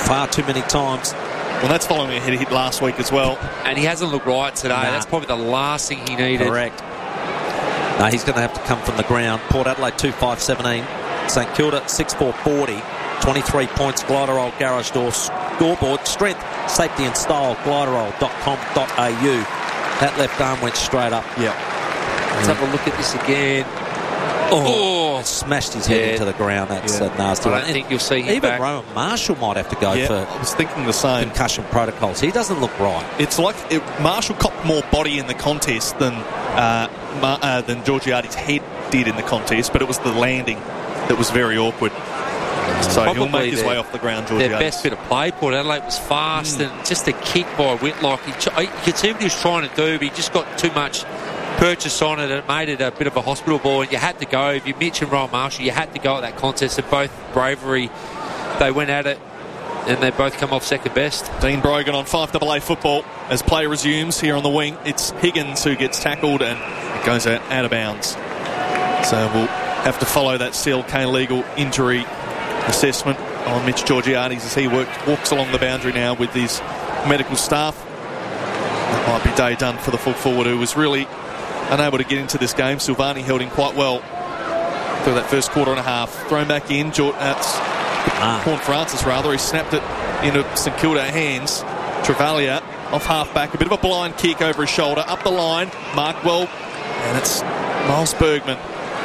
far too many times. Well, that's following a head hit last week as well. And he hasn't looked right today. Nah. That's probably the last thing he needed. Correct. No, he's going to have to come from the ground. Port Adelaide 2-5-17. St Kilda 6-4-40. 23 points. Gliderol Garage Door scoreboard. Strength, safety and style. Gliderol.com.au. That left arm went straight up. Yeah. Let's have a look at this again. Oh, smashed his head into the ground. That's a nasty one. I don't think you'll see him even back. Rowan Marshall might have to go for I was thinking the same. concussion protocols. He doesn't look right. It's like Marshall copped more body in the contest than Georgiades' head did in the contest, but it was the landing that was very awkward. So Probably he'll make his way off the ground, Georgiades. Their best bit of play, Port Adelaide, was fast and just a kick by Whitlock. You could see what he was trying to do, but he just got too much purchase on it. It made it a bit of a hospital ball, and you had to go. If you mentioned Rowan Marshall, you had to go at that contest. They're both bravery. They went at it, and they both come off second best. Dean Brogan on 5AA football as play resumes here on the wing. It's Higgins who gets tackled and it goes out of bounds. So we'll have to follow that CLK legal injury assessment on Mitch Georgiades as he walks along the boundary now with his medical staff. That might be day done for the full forward who was really unable to get into this game. Silvani held him quite well through that first quarter and a half. Thrown back in. Corn Francis, rather. He snapped it into St Kilda hands. Travalia off half-back. A bit of a blind kick over his shoulder. Up the line. Markwell. And it's Miles Bergman.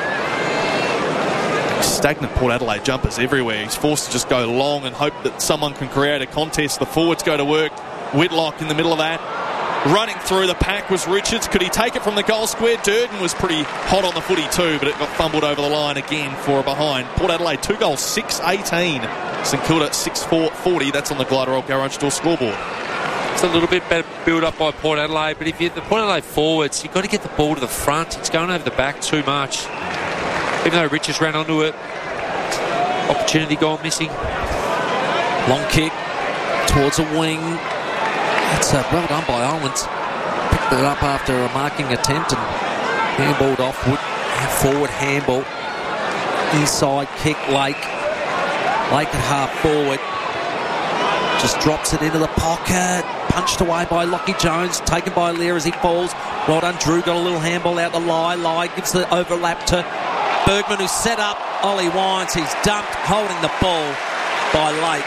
Stagnant Port Adelaide jumpers everywhere. He's forced to just go long and hope that someone can create a contest. The forwards go to work. Whitlock in the middle of that. Running through the pack was Richards. Could he take it from the goal square? Durden was pretty hot on the footy too, but it got fumbled over the line again for a behind. Port Adelaide 2 goals, 6-18. St Kilda 6-4-40. That's on the Gliderol Garage Door scoreboard. It's a little bit better build up by Port Adelaide, but if you're the Port Adelaide forwards, you've got to get the ball to the front. It's going over the back too much. Even though Richards ran onto it, opportunity gone missing. Long kick towards a wing. It's well done by Owens. Picked it up after a marking attempt and handballed off. Forward handball. Inside kick, Lake. Lake at half forward. Just drops it into the pocket. Punched away by Lockie Jones. Taken by Lear as he falls. Well done, Drew. Got a little handball out the lie. Lie gives the overlap to Bergman, who's set up. Ollie Wines. He's dumped, holding the ball by Lake.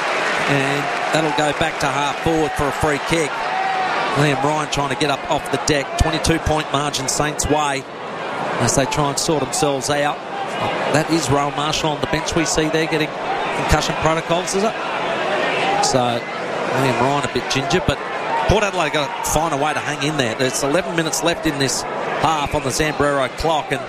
And that'll go back to half forward for a free kick. Liam Ryan trying to get up off the deck. 22-point margin Saints way as they try and sort themselves out. That is Rowan Marshall on the bench we see there getting concussion protocols, is it? So Liam Ryan a bit ginger, but Port Adelaide got to find a way to hang in there. There's 11 minutes left in this half on the Zambrero clock, and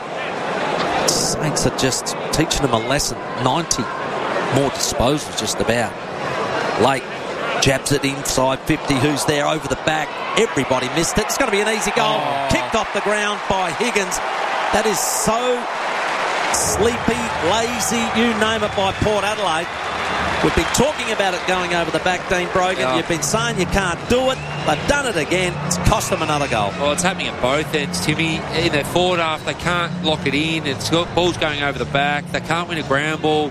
Saints are just teaching them a lesson. 90 more disposals just about. Lake jabs it inside 50. Who's there over the back? Everybody missed it. It's going to be an easy goal. Kicked off the ground by Higgins. That is so sleepy, lazy, you name it, by Port Adelaide. We've been talking about it going over the back, Dean Brogan. Yeah. You've been saying you can't do it. They've done it again. It's cost them another goal. Well, it's happening at both ends, Timmy. In their forward half, they can't lock it in. It's got balls going over the back. They can't win a ground ball.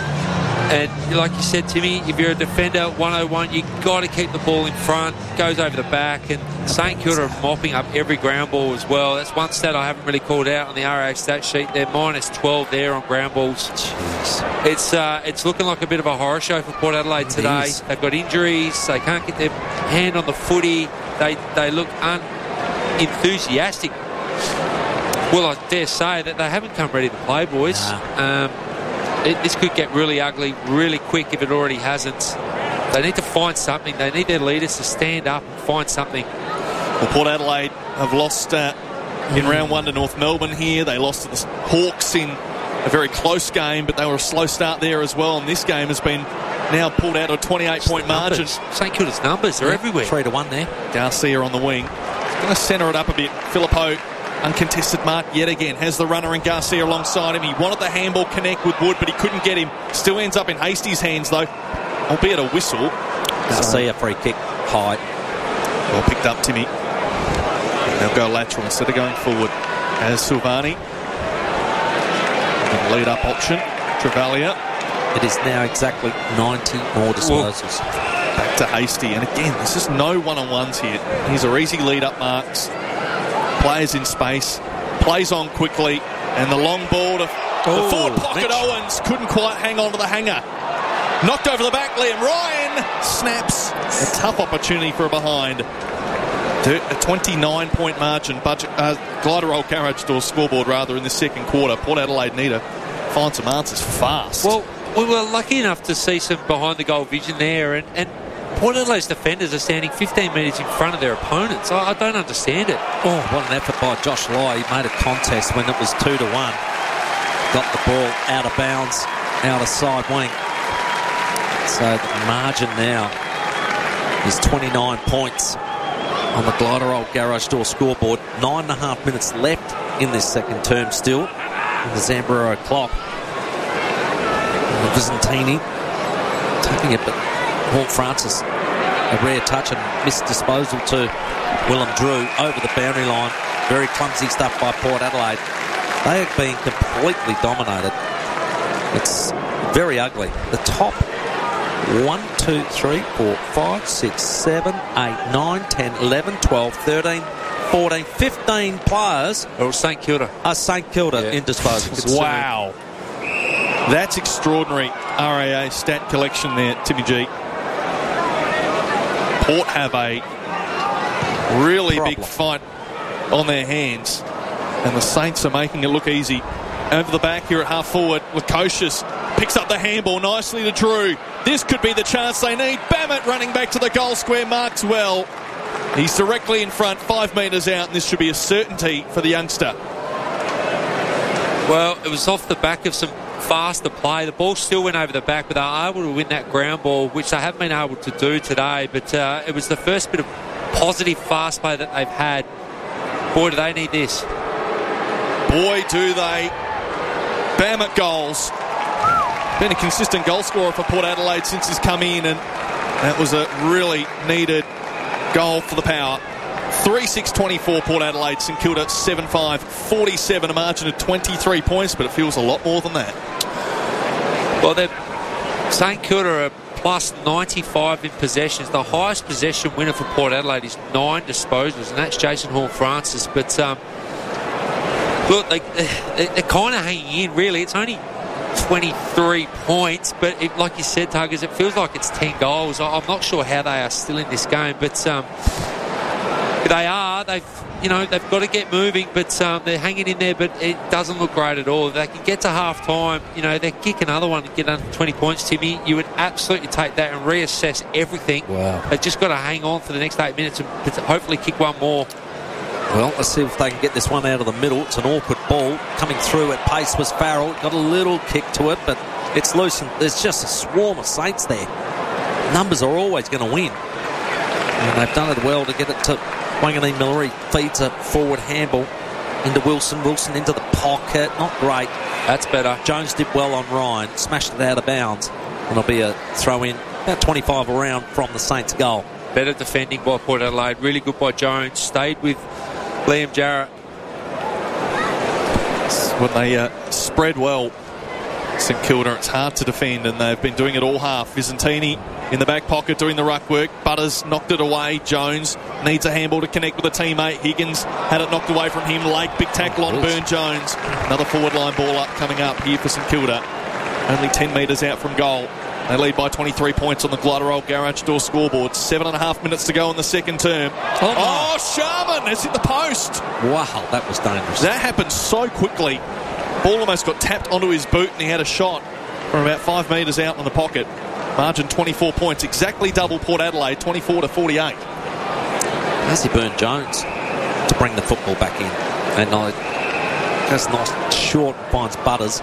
And like you said, Timmy, if you're a defender, 101, you've got to keep the ball in front. Goes over the back. And St Kilda are mopping up every ground ball as well. That's one stat I haven't really called out on the RAH stat sheet. They're minus 12 there on ground balls. Jeez. It's looking like a bit of a horror show for Port Adelaide today. They've got injuries. They can't get their hand on the footy. They look unenthusiastic. Well, I dare say that they haven't come ready to play, boys. This could get really ugly really quick if it already hasn't. They need to find something. They need their leaders to stand up and find something. Well, Port Adelaide have lost in round one to North Melbourne here. They lost to the Hawks in a very close game, but they were a slow start there as well. And this game has been now pulled out of a 28-point margin. St Kilda's numbers are everywhere. 3-1 there. Garcia on the wing. He's going to centre it up a bit. Philippou, uncontested mark yet again. Has the runner and Garcia alongside him. He wanted the handball connect with Wood, but he couldn't get him. Still ends up in Hastie's hands, though, albeit a whistle. Garcia free kick high. Well picked up, Timmy. They'll go lateral instead of going forward as Silvani. Lead up option. Travalia It is now exactly 90 more disposals. Back to Hastie, and again, there's just no one-on-ones here. These are easy lead-up marks. Players in space, plays on quickly, and the long ball to the forward pocket. Owens couldn't quite hang on to the hanger. Knocked over the back, Liam Ryan snaps. A tough opportunity for a behind. A 29-point margin, Gliderol Garage Door scoreboard rather in the second quarter. Port Adelaide need to find some answers fast. Well, we were lucky enough to see some behind-the-goal vision there, and Port Adelaide's defenders are standing 15 metres in front of their opponents. I don't understand it. Oh, what an effort by Josh Lai. He made a contest when it was 2-1. Got the ball out of bounds, out of side wing. So the margin now is 29 points on the Gliderol Garage Door scoreboard. 9.5 minutes left in this second term still in the Zambro clock. Visentini taking it, but Hall Francis, a rare touch and missed disposal to Willem Drew over the boundary line. Very clumsy stuff by Port Adelaide. They have been completely dominated. It's very ugly. The top 1, 2, 3, 4, 5, 6, 7, 8, 9, 10, 11, 12, 13, 14, 15 players. Or St Kilda. St Kilda in disposals. Wow. That's extraordinary RAA stat collection there, Timmy G. Port have a really big fight on their hands, and the Saints are making it look easy. Over the back here at half forward, Lukosius picks up the handball nicely to Drew. This could be the chance they need. Bammett running back to the goal square, marks well. He's directly in front, 5 metres out, and this should be a certainty for the youngster. Well, it was off the back of some faster play. The ball still went over the back, but they were able to win that ground ball, which they haven't been able to do today. But it was the first bit of positive fast play that they've had. Boy, do they need this. Boy, do they. Bammett goals. Been a consistent goal scorer for Port Adelaide since he's come in, and that was a really needed goal for the Power. 3-6-24 Port Adelaide, St Kilda 7-5, 47, a margin of 23 points, but it feels a lot more than that. Well, St Kilda are plus 95 in possessions. The highest possession winner for Port Adelaide is 9 disposals, and that's Jason Hall-Francis. But look, they're kind of hanging in, really. It's only 23 points, but like you said, Tuggers, it feels like it's 10 goals. I'm not sure how they are still in this game, but they are. They've got to get moving, but they're hanging in there, but it doesn't look great at all. If they can get to half-time, they kick another one and get under 20 points, Timmy, you would absolutely take that and reassess everything. Wow. They've just got to hang on for the next 8 minutes and hopefully kick one more. Well, let's see if they can get this one out of the middle. It's an awkward ball. Coming through at pace was Farrell. Got a little kick to it, but it's loose, and there's just a swarm of Saints there. Numbers are always going to win. And they've done it well to get it to Wanganeen Miller. He feeds a forward handball into Wilson. Wilson into the pocket. Not great. That's better. Jones did well on Ryan. Smashed it out of bounds. And it'll be a throw-in about 25 around from the Saints' goal. Better defending by Port Adelaide. Really good by Jones. Stayed with Liam Jarrett. When they spread well, St Kilda, it's hard to defend, and they've been doing it all half. Visentini in the back pocket doing the ruck work. Butters knocked it away. Jones needs a handball to connect with a teammate. Higgins had it knocked away from him. Lake, big tackle on Burn-Jones. Another forward line ball up coming up here for St Kilda. Only 10 metres out from goal. They lead by 23 points on the Gliderol Garage Door scoreboard. 7.5 minutes to go in the second term. Oh, Sharman has hit the post. Wow, that was dangerous. That happened so quickly. Ball almost got tapped onto his boot, and he had a shot from about 5 metres out in the pocket. Margin 24 points, exactly double Port Adelaide, 24-48. Massey Burn-Jones to bring the football back in. And that's nice, short, finds Butters.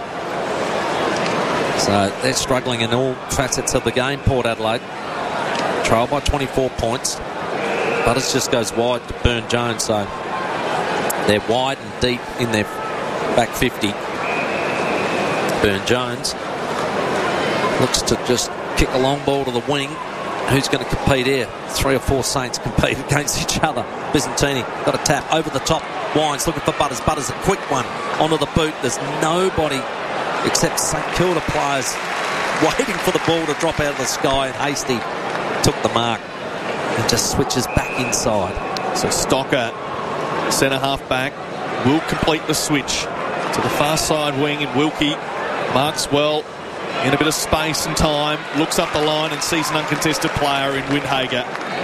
So they're struggling in all facets of the game, Port Adelaide. Trail by 24 points. Butters just goes wide to Burn-Jones, so they're wide and deep in their back 50. Burn-Jones looks to just kick a long ball to the wing. Who's going to compete here? 3 or 4 Saints compete against each other. Byzantini got a tap over the top. Wines looking for Butters. Butters a quick one onto the boot. There's nobody except St Kilda players waiting for the ball to drop out of the sky, and Hastie took the mark and just switches back inside. So Stocker, centre half back, will complete the switch to the far side wing in Wilkie. Marks well in a bit of space and time, looks up the line and sees an uncontested player in Windhager.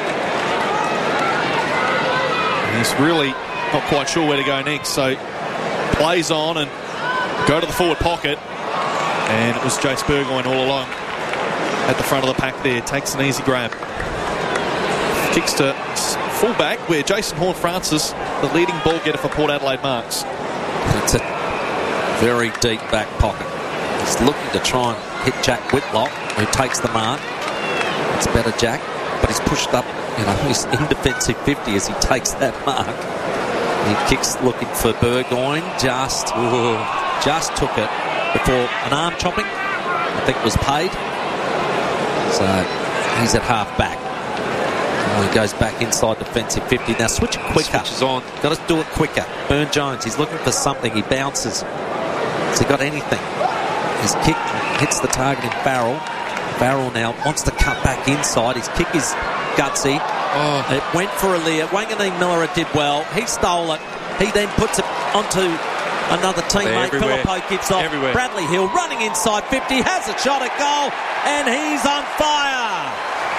And he's really not quite sure where to go next, so plays on and go to the forward pocket, and it was Jace Burgoyne all along at the front of the pack there. Takes an easy grab, kicks to full back where Jason Horne-Francis, the leading ball getter for Port Adelaide, marks. It's a very deep back pocket. He's looking to try and hit Jack Whitlock, who takes the mark. It's better Jack, but he's pushed up, he's in defensive 50 as he takes that mark. He kicks looking for Burgoyne, just took it before an arm chopping, I think, was paid. So he's at half back. He goes back inside defensive 50. Now switch it quicker. Switches on. Got to do it quicker. Burne-Jones, he's looking for something. He bounces. Has he got anything? His kick hits the target in Farrell. Farrell now wants to cut back inside. His kick is gutsy. It went for Aliir. Wanganeen Miller did well. He stole it. He then puts it onto another teammate. Phillippo gives off. Everywhere. Bradley Hill running inside 50. Has a shot at goal. And he's on fire.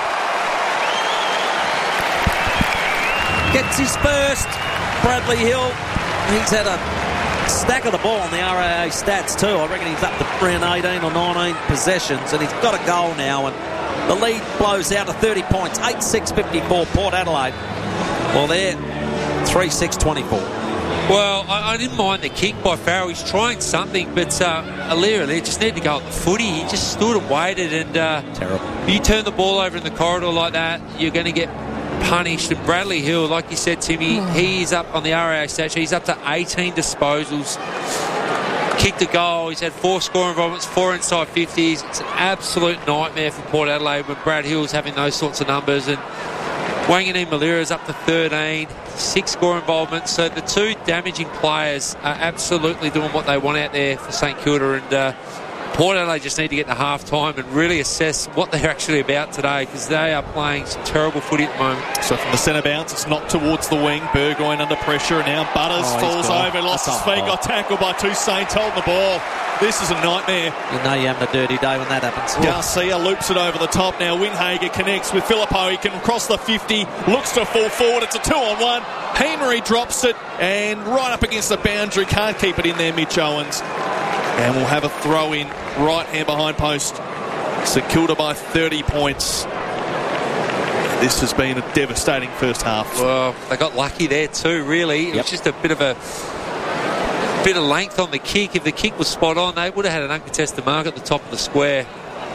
Gets his first. Bradley Hill. He's had a stack of the ball on the RAA stats too. I reckon he's up to around 18 or 19 possessions, and he's got a goal now, and the lead blows out to 30 points. 8-6-54 Port Adelaide. Well, they're 3-6-24. Well, I didn't mind the kick by Farrell. He's trying something, but Aliir just needed to go at the footy. He just stood and waited, and terrible. You turn the ball over in the corridor like that, you're going to get punished. And Bradley Hill, like you said, Timmy, he's up on the RAA stat sheet. He's up to 18 disposals. Kicked a goal. He's had 4 scoring involvements, 4 inside 50s. It's an absolute nightmare for Port Adelaide when Brad Hill's having those sorts of numbers. And Wanganeen Malira is up to 13, 6 score involvements. So the two damaging players are absolutely doing what they want out there for St Kilda, and Port Adelaide just need to get to half-time and really assess what they're actually about today, because they are playing some terrible footy at the moment. So from the centre bounce, it's knocked towards the wing. Burgoyne under pressure, and now Butters falls over, lost his feet, got tackled by two Saints holding the ball. This is a nightmare. You know you're having a dirty day when that happens. Garcia loops it over the top. Now Windhager connects with Phillippo. He can cross the 50, looks to fall forward. It's a 2-on-1. Henry drops it, and right up against the boundary. Can't keep it in there, Mitch Owens. And we'll have a throw in right hand behind post. St Kilda by 30 points. This has been a devastating first half. Well, they got lucky there too, really. It was just a bit of length on the kick. If the kick was spot on, they would have had an uncontested mark at the top of the square.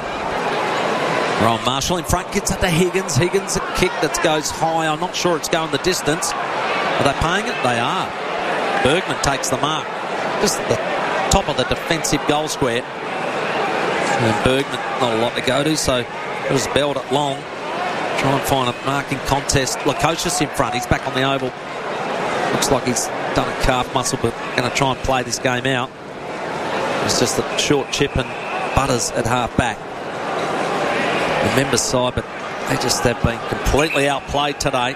Ron Marshall in front, gets it to Higgins. Higgins, a kick that goes high. I'm not sure it's going the distance. Are they paying it? They are. Bergman takes the mark. Just the top of the defensive goal square. And Bergman, not a lot to go to, so it was belled at long. Try and find a marking contest. Lukosius in front. He's back on the oval. Looks like he's done a calf muscle, but going to try and play this game out. It's just a short chip, and Butters at half back. The members side, but they just have been completely outplayed today.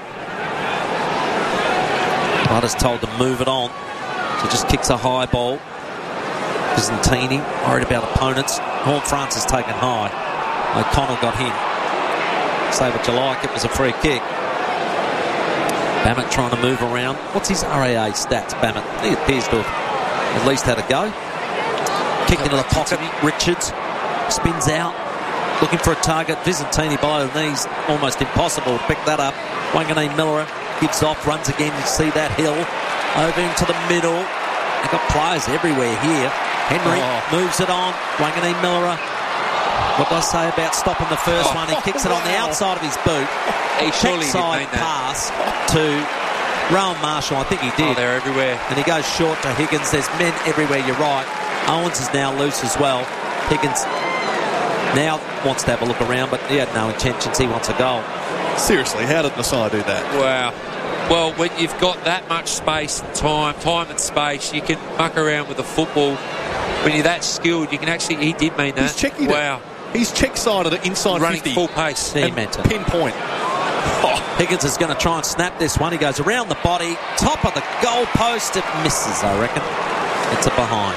Butters told to move it on. So just kicks a high ball. Byzantini worried about opponents. Horne-Francis taken high. O'Connell got him. Say what you like, it was a free kick. Bammett trying to move around. What's his RAA stats, Bammett? He appears to have at least had a go. Kick into the pocket. Richards spins out, looking for a target. Byzantini below the knees, almost impossible to pick that up. Wanganeen Miller gives off, runs again. You see that Hill over into the middle. They've got players everywhere here. Henry moves it on. Wanganeen Miller. What did I say about stopping the first one? He kicks it on the outside of his boot. He surely side pass to Rowan Marshall. I think he did. Oh, they're everywhere. And he goes short to Higgins. There's men everywhere, you're right. Owens is now loose as well. Higgins now wants to have a look around, but he had no intentions. He wants a goal. Seriously, how did Masai do that? Wow. Well, when you've got that much space and time and space, you can muck around with the football. When you're that skilled, you can actually... He did mean that. He's checking wow. He's check-sided it inside running 50. full pace. Yeah, he And meant to. pinpoint. Oh, Higgins is going to try and snap this one. He goes around the body, top of the goal post. It misses, I reckon. It's a behind.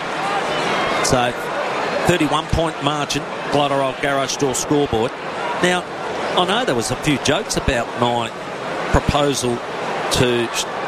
So, 31-point margin, Glider Old Garage Door scoreboard. Now, I know there was a few jokes about my proposal to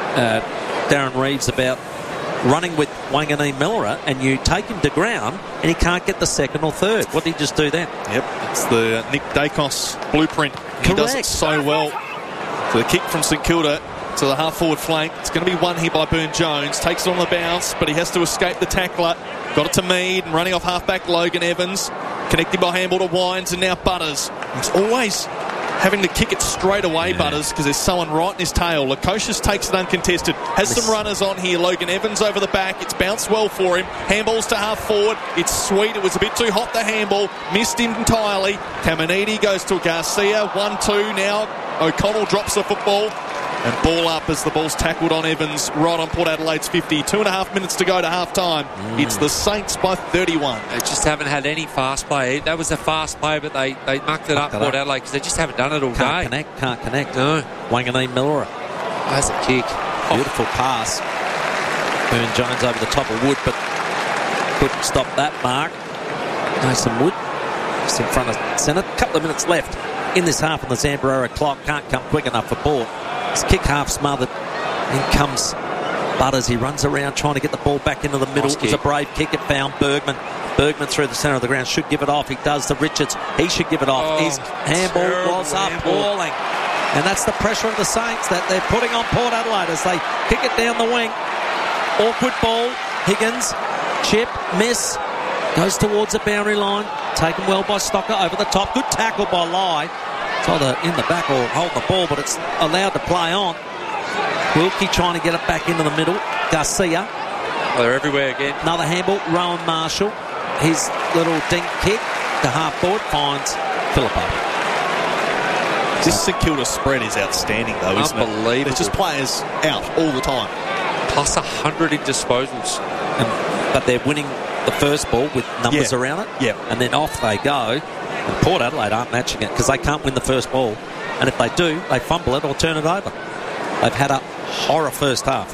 Darren Reeves about running with Wanganeen Miller, and you take him to ground and he can't get the second or third. What did he just do then? yep, it's the Nick Dacos blueprint. He does it Correct. so well. So the kick from St Kilda to the half-forward flank. It's going to be one here by Burne-Jones. Takes it on the bounce, but he has to escape the tackler. Got it to Mead, and running off half-back Logan Evans. Connecting by handball to Wines, and now Butters. He's always having to kick it straight away, Butters, because there's someone right in his tail. Lukosius takes it uncontested. Has some runners on here. Logan Evans over the back. It's bounced well for him. Handballs to half forward. It's sweet. It was a bit too hot, the handball. Missed him entirely. Caminiti goes to Garcia. 1-2 now. O'Connell drops the football. And ball up as the ball's tackled on Evans right on Port Adelaide's 50. 2.5 minutes to go to half-time. It's the Saints by 31. They just haven't had any fast play. That was a fast play, but they mucked it up, Port Adelaide, because they just haven't done it all day. Can't connect. No. Wanganeen Miller. That's a kick. Beautiful pass. Burne-Jones over the top of Wood, but couldn't stop that mark. Mason Wood just in front of centre. Couple of minutes left in this half on the Zambrera clock. Can't come quick enough for Port. His kick half smothered. In comes Butters. He runs around trying to get the ball back into the middle. It was a brave kick. It found Bergman. Bergman through the centre of the ground. Should give it off. He does to Richards. He should give it off. His handball was appalling. And that's the pressure of the Saints that they're putting on Port Adelaide as they kick it down the wing. Awkward ball. Higgins. Chip. Miss. Goes towards the boundary line. Taken well by Stocker over the top. Good tackle by Lai. It's either in the back or hold the ball, but it's allowed to play on. Wilkie trying to get it back into the middle. Garcia. Oh, they're everywhere again. Another handball. Rowan Marshall. His little dink kick to half forward finds Philippo. This St Kilda spread is outstanding, though, isn't it? Unbelievable. There's just players out all the time. Plus 100 in disposals. But they're winning the first ball with numbers around it. Yeah. And then off they go. And Port Adelaide aren't matching it because they can't win the first ball. And if they do, they fumble it or turn it over. They've had a horror first half.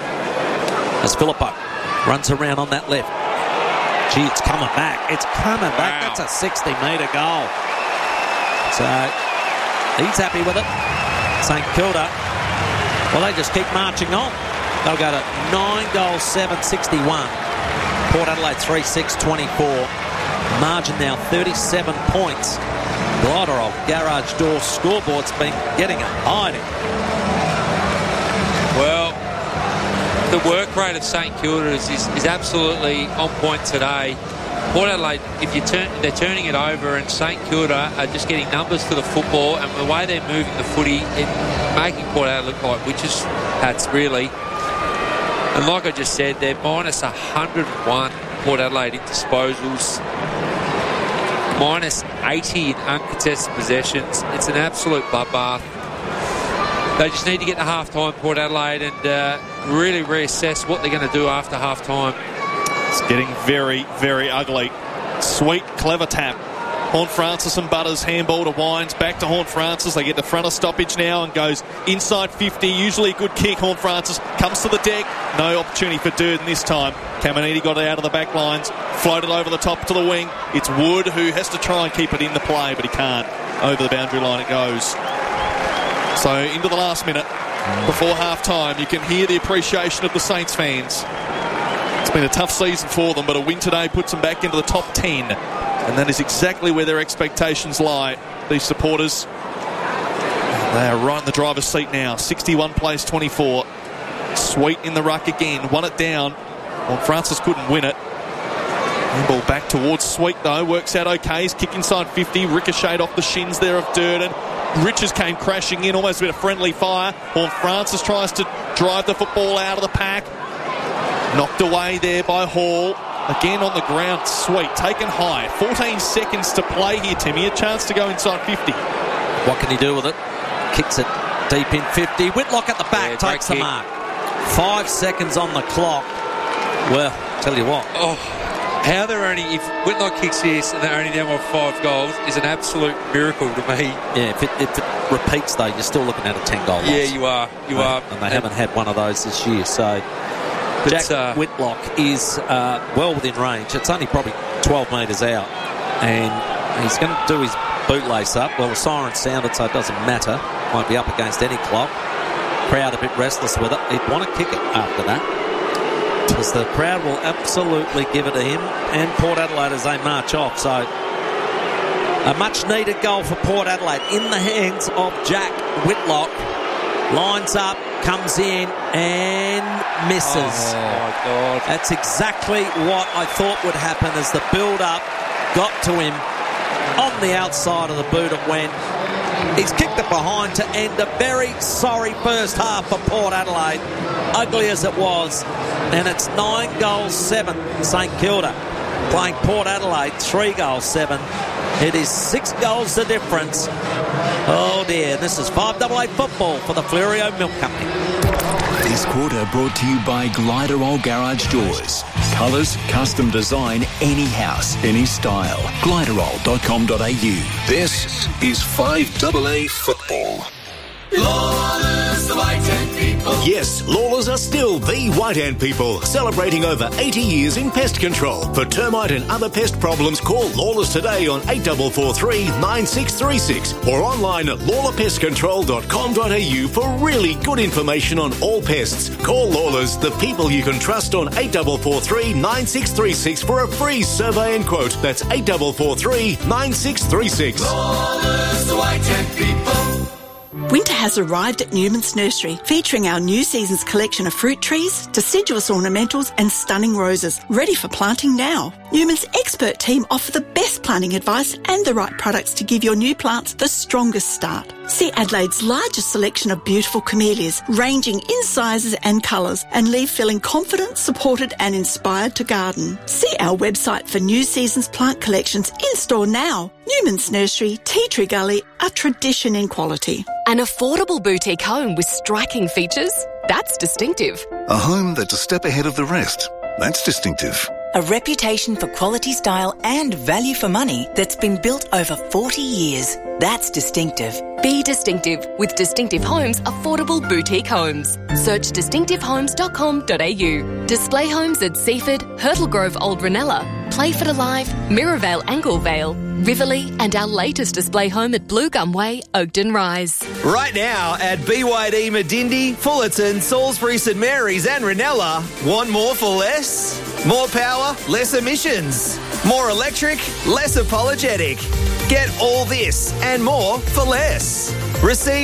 As Philippo runs around on that left. Gee, it's coming back. It's coming back. That's a 60-metre goal. So he's happy with it. St Kilda, well, they just keep marching on. They'll go to 9 goals, 7-61. Port Adelaide 3-6-24. Margin now 37 points. Glider Old Garage Door scoreboard's been getting a hiding. Well, the work rate of St Kilda is absolutely on point today. Port Adelaide, they're turning it over, and St Kilda are just getting numbers to the football, and the way they're moving the footy, making Port Adelaide look like witches' hats, really. And like I just said, they're minus 101 Port Adelaide in disposals, minus 80 in uncontested possessions. It's an absolute bloodbath. They just need to get to half-time, Port Adelaide, and really reassess what they're going to do after half-time. It's getting very, very ugly. Sweet, clever tap. Horne-Francis and Butters handball to Wines. Back to Horne-Francis. They get the front of stoppage now and goes inside 50. Usually a good kick. Horne-Francis comes to the deck. No opportunity for Durden this time. Caminiti got it out of the back lines. Floated over the top to the wing. It's Wood who has to try and keep it in the play, but he can't. Over the boundary line it goes. So into the last minute before half-time, you can hear the appreciation of the Saints fans. It's been a tough season for them, but a win today puts them back into the top 10. And that is exactly where their expectations lie, these supporters. They are right in the driver's seat now. 61 plays 24. Sweet in the ruck again. Won it down. Well, Francis couldn't win it. Ball back towards Sweet, though. Works out okay. He's kick inside 50. Ricocheted off the shins there of Durden. Richards came crashing in, almost with a friendly fire. Horne-Francis tries to drive the football out of the pack. Knocked away there by Hall. Again on the ground, Sweet, taken high. 14 seconds to play here, Timmy. A chance to go inside 50. What can he do with it? Kicks it deep in 50. Whitlock at the back takes the mark. 5 seconds on the clock. Well, tell you what. How they're only, if Whitlock kicks this and they're only down by 5 goals, is an absolute miracle to me. Yeah, if it repeats, though, you're still looking at a 10-goal loss. Yeah, you are. And they haven't had one of those this year. So Jack Whitlock is well within range. It's only probably 12 metres out. And he's going to do his bootlace up. Well, the siren sounded, so it doesn't matter. Won't be up against any clock. Crowd a bit restless with it. He'd want to kick it after that, because the crowd will absolutely give it to him and Port Adelaide as they march off. So a much needed goal for Port Adelaide in the hands of Jack Whitlock. Lines up, comes in and misses. Oh my God. That's exactly what I thought would happen as the build-up got to him on the outside of the boot and went. He's kicked it behind to end a very sorry first half for Port Adelaide, ugly as it was. And it's 9-7 St Kilda playing Port Adelaide 3-7. It is 6 goals the difference. Oh dear, this is 5AA football for the Fleurieu Milk Company. This quarter brought to you by Gliderol Garage Doors. Colours, custom design, any house, any style. Gliderol.com.au. This is 5AA football. Lawlers, the White Ant People. Yes, Lawlers are still the White Ant People, celebrating over 80 years in pest control. For termite and other pest problems, call Lawlers today on 8443 9636 or online at lawlerpestcontrol.com.au for really good information on all pests. Call Lawlers, the people you can trust, on 8443 9636 for a free survey and quote. That's 8443 9636. Lawlers, the White Ant People. Winter has arrived at Newman's Nursery, featuring our new season's collection of fruit trees, deciduous ornamentals and stunning roses, ready for planting now. Newman's expert team offer the best planting advice and the right products to give your new plants the strongest start. See Adelaide's largest selection of beautiful camellias, ranging in sizes and colours, and leave feeling confident, supported and inspired to garden. See our website for new season's plant collections in store now. Newman's Nursery, Tea Tree Gully, a tradition in quality. An affordable boutique home with striking features? That's distinctive. A home that's a step ahead of the rest. That's distinctive. A reputation for quality, style and value for money that's been built over 40 years. That's distinctive. Be distinctive with Distinctive Homes Affordable Boutique Homes. Search distinctivehomes.com.au. Display homes at Seaford, Hurtle Grove Old Ranella, Playford Alive, Mirrorvale Anglevale, Riverley and our latest display home at Blue Gum Way, Oakton Rise. Right now at BYD Medindi, Fullerton, Salisbury, St Mary's and Ranella. Want more for less? More power, less emissions. More electric, less apologetic. Get all this and more for less. Receive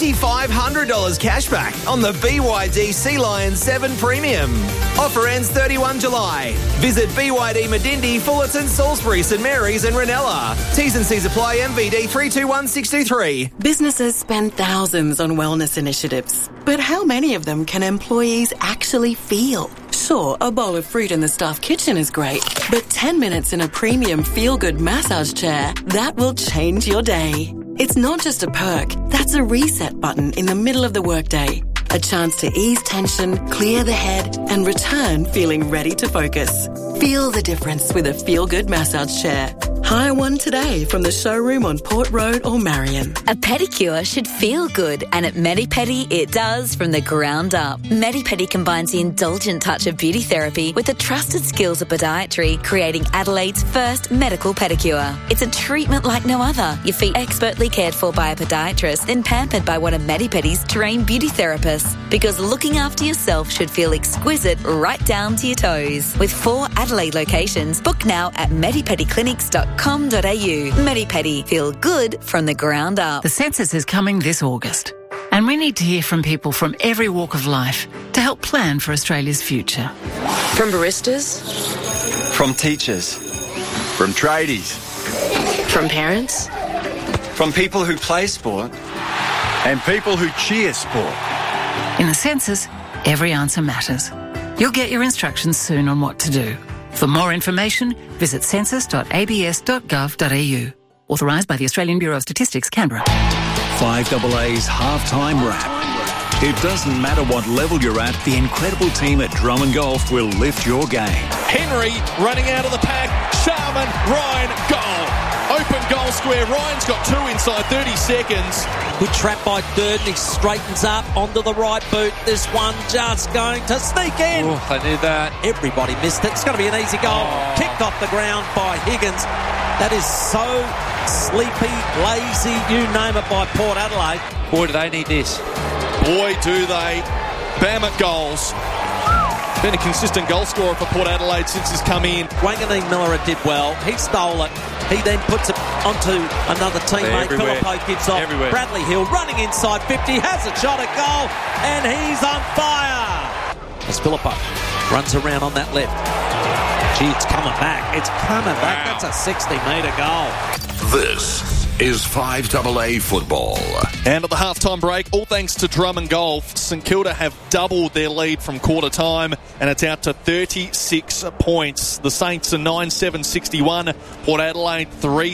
$2,500 cash back on the BYD Sea Lion 7 Premium. Offer ends 31 July. Visit BYD Medindi, Fullerton, Salisbury, St Mary's and Ranella. T's and C's apply. MVD 321623. Businesses spend thousands on wellness initiatives. But how many of them can employees actually feel? Sure, a bowl of fruit in the staff kitchen is great, but 10 minutes in a premium feel-good massage chair, that will change your day. It's not just a perk, that's a reset button in the middle of the workday. A chance to ease tension, clear the head, and return feeling ready to focus. Feel the difference with a feel-good massage chair. Hire one today from the showroom on Port Road or Marion. A pedicure should feel good, and at Medipedi it does from the ground up. Medipedi combines the indulgent touch of beauty therapy with the trusted skills of podiatry, creating Adelaide's first medical pedicure. It's a treatment like no other. Your feet expertly cared for by a podiatrist, then pampered by one of Medipedi's trained beauty therapists. Because looking after yourself should feel exquisite right down to your toes. With 4 Adelaide locations, book now at medipediclinics.com.au. Medipedi. Feel good from the ground up. The census is coming this August, and we need to hear from people from every walk of life to help plan for Australia's future. From baristas, from teachers, from tradies, from parents, from people who play sport, and people who cheer sport. In the census, every answer matters. You'll get your instructions soon on what to do. For more information, visit census.abs.gov.au. Authorised by the Australian Bureau of Statistics, Canberra. 5AA's halftime wrap. It doesn't matter what level you're at, the incredible team at Drummond Golf will lift your game. Henry running out of the pack. Sharman, Ryan, goal. Open goal square. Ryan's got 2 inside 30 seconds. Good trap by Durden. He straightens up onto the right boot. This one just going to sneak in. Oh, I knew that. Everybody missed it. It's going to be an easy goal. Kicked off the ground by Higgins. That is so sleepy, lazy, you name it, by Port Adelaide. Boy, do they need this. Boy, do they. Bammett goals. Been a consistent goal scorer for Port Adelaide since he's come in. Wanganeen Miller did well. He stole it. He then puts it onto another teammate. Philippo gives off. Everywhere. Bradley Hill running inside 50. Has a shot at goal. And he's on fire. As Philippo runs around on that left. Gee, it's coming back. It's coming back. That's a 60-metre goal. This is 5AA football. And at the halftime break, all thanks to Drummond Golf, St Kilda have doubled their lead from quarter time, and it's out to 36 points. The Saints are 9-7-61, Port Adelaide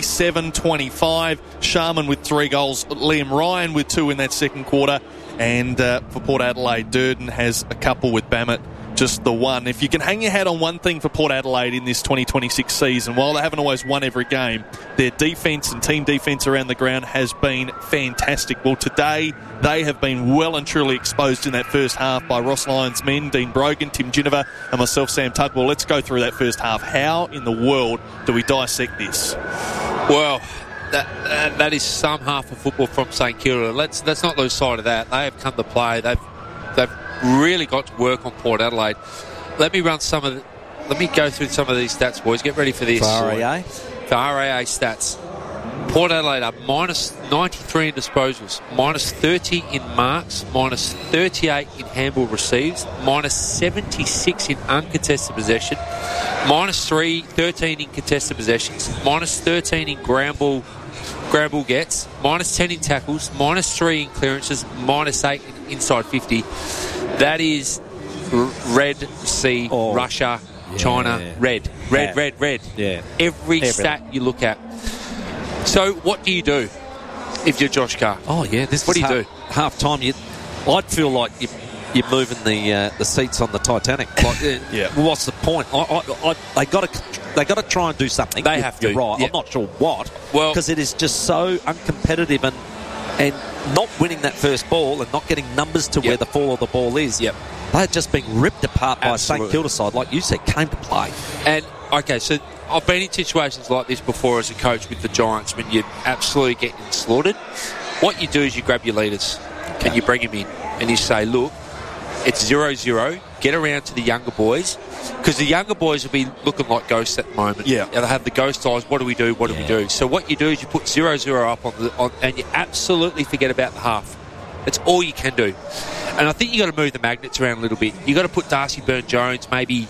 3-7-25. Sharman with 3 goals, Liam Ryan with 2 in that second quarter, and for Port Adelaide, Durden has a couple with Bammett. Just the one. If you can hang your hat on one thing for Port Adelaide in this 2026 season, while they haven't always won every game, their defence and team defence around the ground has been fantastic. Well, today they have been well and truly exposed in that first half by Ross Lyons' men, Dean Brogan, Tim Ginniver and myself, Sam Tudwell. Let's go through that first half. How in the world do we dissect this? Well, that is some half of football from St Kilda. Let's not lose sight of that. They have come to play. They've really got to work on Port Adelaide. Let me go through some of these stats, boys. Get ready for this. For RAA? For RAA stats. Port Adelaide are minus 93 in disposals, minus 30 in marks, minus 38 in handball receives, minus 76 in uncontested possession, minus 13 in contested possessions, minus 13 in ground ball gets, minus 10 in tackles, minus 3 in clearances, minus 8 in inside 50. That is Red Sea, Russia, China, red. Yeah. Every stat you look at. So what do you do if you're Josh Carr? Oh, yeah. What do you do? Half time, I'd feel like you're moving the seats on the Titanic. Like, yeah. Well, what's the point? They got to try and do something. They have to. You're right. Yeah. I'm not sure what. Well, because it is just so uncompetitive and not winning that first ball and not getting numbers to where the fall of the ball is. Yep. They're just being ripped apart by St Kilda side, like you said, came to play. And okay, so I've been in situations like this before as a coach with the Giants when you're absolutely getting slaughtered. What you do is you grab your leaders and you bring them in and you say, look, it's 0-0. Get around to the younger boys, because the younger boys will be looking like ghosts at the moment. Yeah. They'll have the ghost eyes. What do we do? What do we do? So what you do is you put 0-0 up and you absolutely forget about the half. That's all you can do. And I think you got to move the magnets around a little bit. You got to put Darcy Byrne-Jones maybe.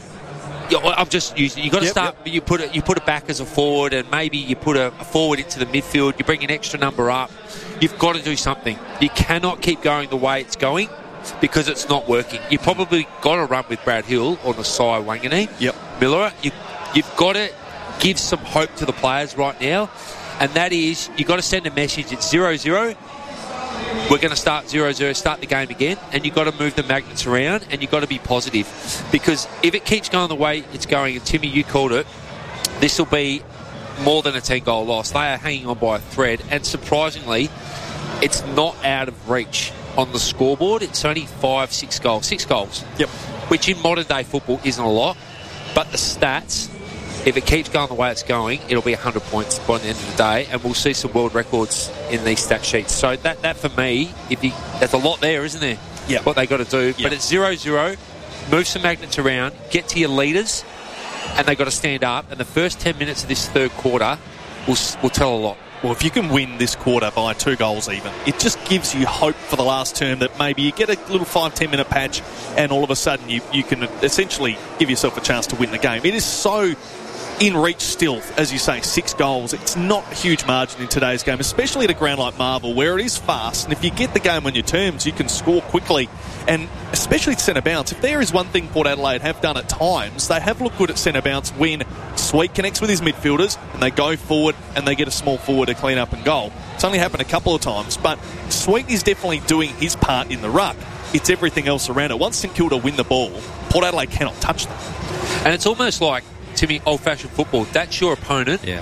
I'm just using. You got to start. Yep. You put it back as a forward, and maybe you put a forward into the midfield. You bring an extra number up. You've got to do something. You cannot keep going the way it's going, because it's not working. You probably got to run with Brad Hill or Nasai Wanganeen. Yep. Miller, you've got to give some hope to the players right now, and that is you've got to send a message. It's 0-0. We're going to start 0-0, start the game again, and you've got to move the magnets around, and you've got to be positive, because if it keeps going the way it's going, and Timmy, you called it, this will be more than a 10-goal loss. They are hanging on by a thread, and surprisingly, it's not out of reach on the scoreboard. It's only 6 goals. 6 goals. Yep. Which in modern day football isn't a lot, but the stats, if it keeps going the way it's going, it'll be 100 points by the end of the day, and we'll see some world records in these stat sheets. So that for me, there's a lot there, isn't there? Yeah. What they got to do. Yep. But it's 0-0. Move some magnets around. Get to your leaders, and they got to stand up. And the first 10 minutes of this third quarter will tell a lot. Well, if you can win this quarter by 2 goals even, it just gives you hope for the last term that maybe you get a little 5-10 minute patch and all of a sudden you can essentially give yourself a chance to win the game. It is so in reach still, as you say, 6 goals. It's not a huge margin in today's game, especially at a ground like Marvel where it is fast, and if you get the game on your terms, you can score quickly. And especially at centre bounce, if there is one thing Port Adelaide have done at times, they have looked good at centre bounce when Sweet connects with his midfielders and they go forward and they get a small forward to clean up and goal. It's only happened a couple of times, but Sweet is definitely doing his part in the ruck. it's everything else around it. Once St Kilda win the ball, Port Adelaide cannot touch them. And it's almost like, to me, old-fashioned football. That's your opponent. Yeah.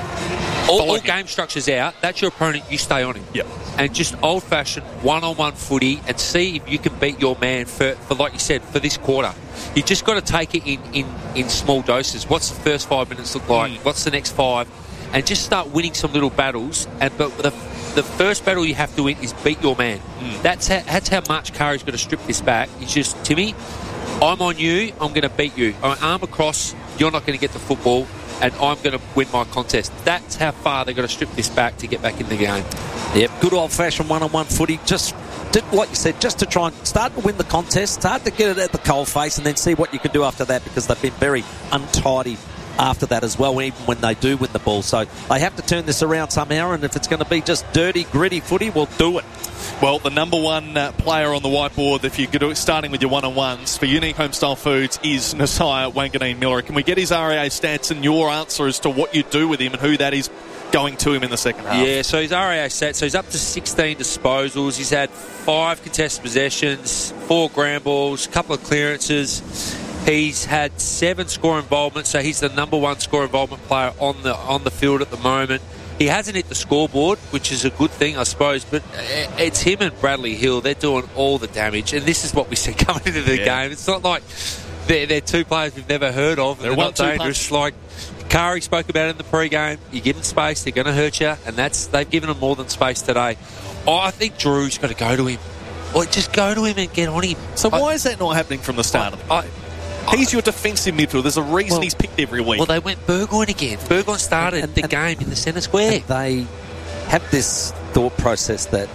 All game structure's out. That's your opponent. You stay on him. Yep. And just old-fashioned one-on-one footy and see if you can beat your man for like you said, for this quarter. You just got to take it in small doses. What's the first 5 minutes look like? What's the next 5? And just start winning some little battles. But the first battle you have to win is beat your man. That's how much Curry's got to strip this back. It's just, Timmy, I'm on you. I'm going to beat you. Arm across. You're not going to get the football. And I'm going to win my contest. That's how far they've got to strip this back to get back in the game. Yep, good old-fashioned one-on-one footy. Just, like you said, just to try and start to win the contest, start to get it at the coalface, and then see what you can do after that, because they've been very untidy after that as well, even when they do win the ball. So they have to turn this around somehow, and if it's going to be just dirty, gritty footy, we'll do it. Well, the number one player on the whiteboard, if you're starting with your one-on-ones for Unique Homestyle Foods, is Nasiah Wanganeen-Miller. Can we get his RAA stats and your answer as to what you do with him and who that is going to him in the second half? Yeah, so his RAA stats, so he's up to 16 disposals. He's had 5 contested possessions, 4 ground balls, a couple of clearances. He's had 7 score involvements, so he's the number 1 score involvement player on the field at the moment. He hasn't hit the scoreboard, which is a good thing, I suppose, but it's him and Bradley Hill. They're doing all the damage, and this is what we said coming into the game. It's not like they're 2 players we've never heard of, and they're not dangerous. Like Kari spoke about in the pre-game, you give them space, they're going to hurt you, and they've given them more than space today. I think Drew's got to go to him. Or just go to him and get on him. So why is that not happening from the start of the game? He's your defensive midfielder. There's a reason he's picked every week. Well, they went Burgoyne again. Burgoyne started the game in the centre square. They have this thought process that,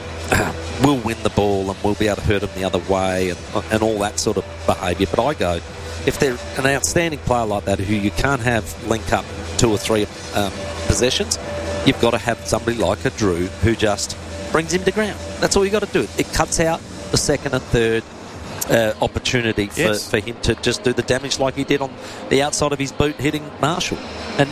we'll win the ball and we'll be able to hurt them the other way and all that sort of behaviour. But I go, if they're an outstanding player like that who you can't have link up 2 or 3 possessions, you've got to have somebody like a Drew who just brings him to ground. That's all you've got to do. It cuts out the second and third opportunity for him to just do the damage like he did on the outside of his boot hitting Marshall, and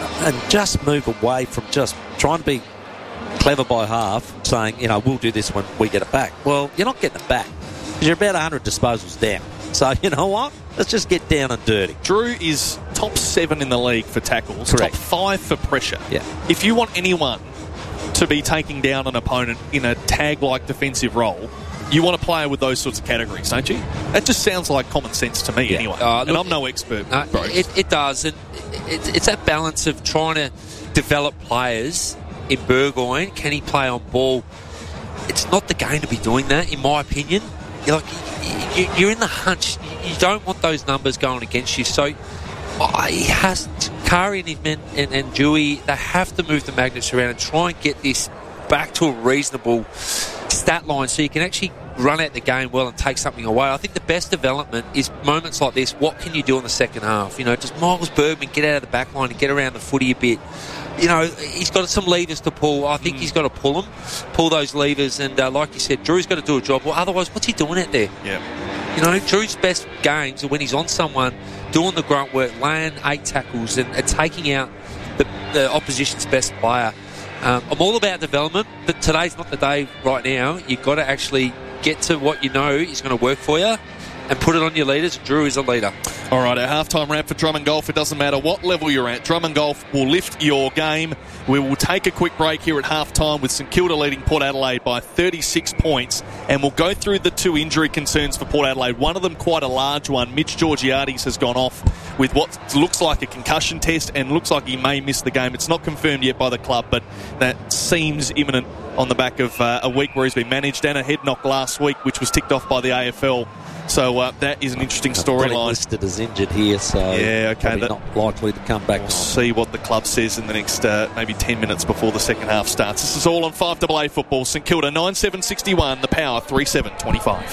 just move away from just trying to be clever by half, saying, we'll do this when we get it back. Well, you're not getting it back because you're about 100 disposals down. So you know what? Let's just get down and dirty. Drew is top 7 in the league for tackles, Correct. top 5 for pressure. Yeah. If you want anyone to be taking down an opponent in a tag-like defensive role, you want a player with those sorts of categories, don't you? That just sounds like common sense to me anyway. And I'm no expert. It does. And it's that balance of trying to develop players in Burgoyne. Can he play on ball? It's not the game to be doing that, in my opinion. You're in the hunch. You don't want those numbers going against you. So he has Kari and his men and Dewey, they have to move the magnets around and try and get this back to a reasonable stat line so you can actually run out the game well and take something away. I think the best development is moments like this. What can you do in the second half? Does Miles Bergman get out of the back line and get around the footy a bit? He's got some levers to pull. I think he's got to pull those levers, and like you said, Drew's got to do a job. Well, otherwise, what's he doing out there? Yeah. Drew's best games are when he's on someone, doing the grunt work, laying 8 tackles and taking out the opposition's best player. I'm all about development, but today's not the day right now. You've got to actually get to what you know is going to work for you and put it on your leaders. Drew is a leader. All right, our halftime wrap for Drummond Golf. It doesn't matter what level you're at. Drummond Golf will lift your game. We will take a quick break here at halftime with St Kilda leading Port Adelaide by 36 points, and we'll go through the 2 injury concerns for Port Adelaide. One of them quite a large one. Mitch Georgiades has gone off with what looks like a concussion test and looks like he may miss the game. It's not confirmed yet by the club, but that seems imminent on the back of a week where he's been managed and a head knock last week, which was ticked off by the AFL. So that is an interesting storyline. Listed as injured here, so not likely to come back. We'll see what the club says in the next maybe 10 minutes before the second half starts. This is all on 5AA football. St Kilda 9-7-61, the Power 3-7-25.